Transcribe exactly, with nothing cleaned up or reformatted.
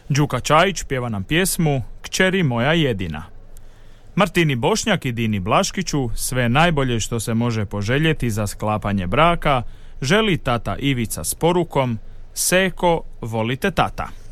Đuka Čajić pjeva nam pjesmu Kćeri moja jedina. Martini Bošnjak i Dini Blaškiću sve najbolje što se može poželjeti za sklapanje braka želi tata Ivica s porukom: Seko, volite tata.